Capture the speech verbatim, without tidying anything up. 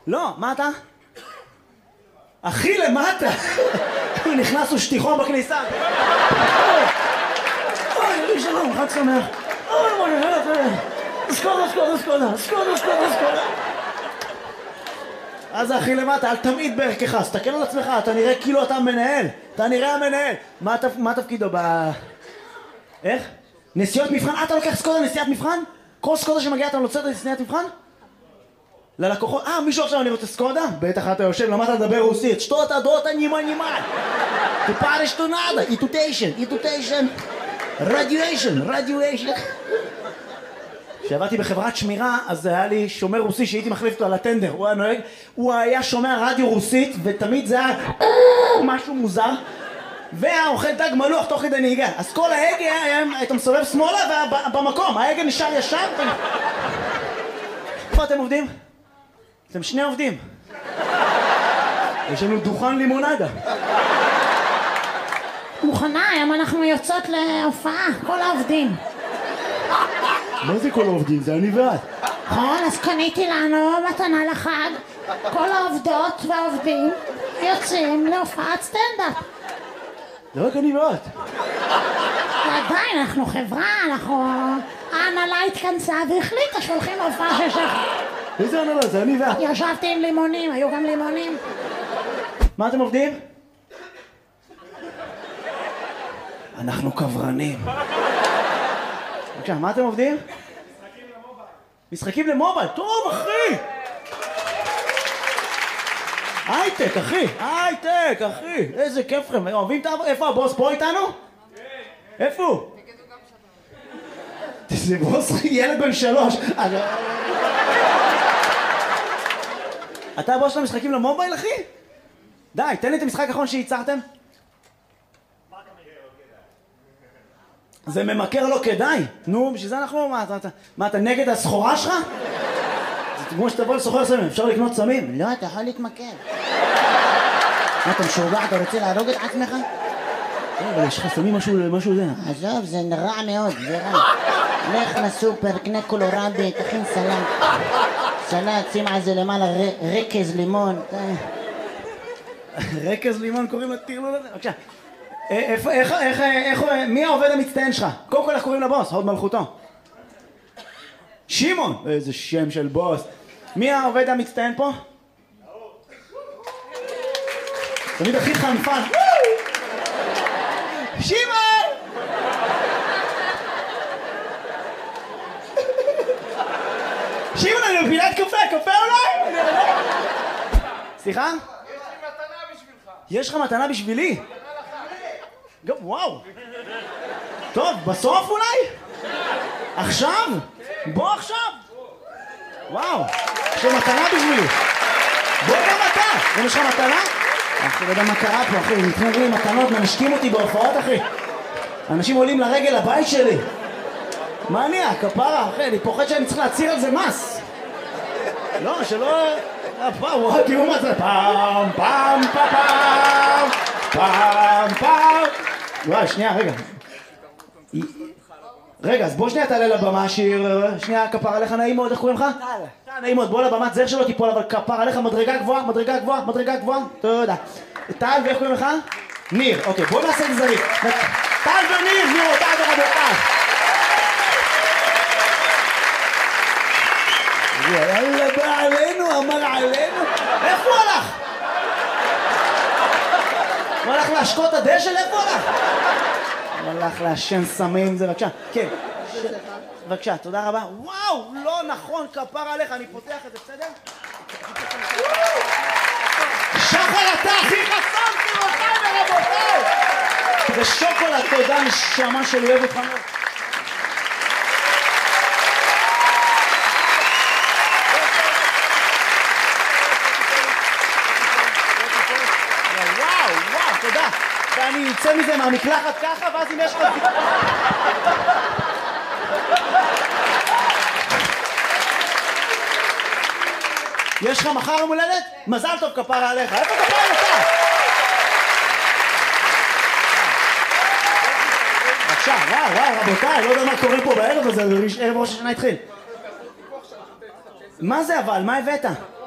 לא, מה אתה? אחי למטה! הוא נכנס ושטיחון בכניסה. אוי, שלום, חג שמח. אוי, מה נהלת? סקודה, סקודה, סקודה, סקודה, סקודה, סקודה. אז אחי למטה, אל תמיד בערכך, סתכל על עצמך, אתה נראה כאילו אתה מנהל. אתה נראה המנהל. מה תפקידו ב... איך? נסיעות מבחן? אתה לוקח סקודה נסיעת מבחן? כל סקודה שמגיעה אתה לוצאת לנסיעת מבחן? ללקוחות, אה, מישהו עכשיו אני רוצה סקודה? בטח אתה יושב, למדת לדבר רוסית. שטו אתה דו אתה נימה נימה. תפרש תו נדה, איטוטיישן, איטוטיישן. רדיואשן, רדיואשן. כשעבדתי בחברת שמירה, אז היה לי שומר רוסי שהייתי מחליף אותו על הטנדר. הוא היה נוהג, הוא היה שומע רדיו רוסית, ותמיד זה היה משהו מוזר. והיה אוכל דג מלוח תוך כדי נהיגה. אז כל ההגה היה, היית מסובב שמאלה ובמקום, ההגה נשאר ישר. איפה אתם עובדים? אתם שני עובדים. יש לנו דוכן לימונדה. מוכנה, היום אנחנו יוצאות להופעה, כל העובדים. מה זה כל העובדים? זה אני ואת. נכון, אז קניתי לנו מתנה לחג. כל העובדות והעובדים יוצאים להופעת סטנדאפ. זה רק אני ואת. ועדיין, אנחנו חברה, אנחנו... ההנהלה התכנסה והחליטה שהולכים להופעה של שחר. איזה הנהלה? זה אני ואת. ישבתי עם לימונים, היו גם לימונים. מה אתם עובדים? אנחנו קברנים. בבקשה, מה אתם עובדים? משחקים למובייל. משחקים למובייל? טוב, אחי! הייטק, אחי! הייטק, אחי! איזה כיף לכם. אוהבים את ה... איפה הבוס? פה איתנו? כן. איפה הוא? זה בוס ילד בן שלוש. אתה הבוס של המשחקים למובייל, אחי? די, תן לי את המשחק האחרון שייצרתם. זה ממכר לא כדאי. נו, בשביל זה אנחנו... מה, אתה, מה, אתה נגד הסחורה שלך? זה כמו שתבוא לסוחר סמים, אפשר לקנות סמים? לא, אתה יכול להתמכר. מה, אתה משוגע? אתה רוצה להרוג את עצמך? אבל יש לך סמים משהו, משהו זה. עזוב, זה רע מאוד, זה רע. לך לסופר, קנה קולורבי, תכין סלט. סלט, שים על זה למעלה רקז לימון. רקז לימון קוראים לטירלול הזה? בבקשה. איך, איך, איך, איך, מי העובד המצטיין שלך? קודם כל איך קוראים לבוס? הוד מלכותו. שמעון! איזה שם של בוס. מי העובד המצטיין פה? תמיד הכי חנפן. שמעון! שמעון, אני מפילת קפה, קפה אולי? סליחה? יש לי מתנה בשבילך. יש לך מתנה בשבילי? גם, וואו. טוב, בסוף אולי? עכשיו? בוא עכשיו. וואו, יש לך מתנה בשבילי. בוא גם אתה. גם יש לך מתנה? אחי, לא יודע מה קרה פה, אחי. נתנו לי מתנות, מנשקים אותי בהופעות, אחי. אנשים עולים לרגל לבית שלי. מה אני? הכפרה, אחי, אני פוחד שאני צריך להצהיר על זה מס. לא, שלא... וואו, תראו מה זה. פעם, פעם, פעם, פעם, פעם. וואי, שנייה, רגע. רגע, אז בוא שנייה תעלה לבמה, שיר. שנייה, כפר עליך, נעים מאוד, איך קוראים לך? טל. טל, נעים מאוד, בוא לבמה, זר שלא תיפול, אבל כפר עליך, מדרגה גבוהה, מדרגה גבוהה, מדרגה גבוהה. תודה. טל, ואיך קוראים לך? ניר. אוקיי, בוא נעשה את זה זריק. טל וניר, ניר, אותה ורבותיי. יאללה, בא עלינו, אמר עלינו. איפה הוא הלך? הוא הלך להשקות הדשא? איפה הוא הלך? הוא הלך להשן סמים, זה בבקשה. כן. בבקשה, תודה רבה. וואו, לא נכון, כפר עליך, אני פותח את זה, בסדר? שחר, אתה הכי חסם, גבירותיי ורבותיי! זה שוקולד, תודה, נשמה שלי, אוהב אותך מאוד. תודה, ואני אצא מזה מהמקלחת ככה, ואז אם יש לך... יש לך מחר יום הולדת? מזל טוב כפרה עליך. איפה כפרה עליך? בבקשה, וואו, וואו, רבותיי, לא יודע מה קורה פה בערב הזה, ערב ראש השנה התחיל. מה זה אבל? מה הבאת?